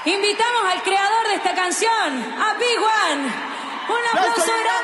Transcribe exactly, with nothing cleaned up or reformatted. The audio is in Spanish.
Invitamos al creador de esta canción, a Big One. Un aplauso grande.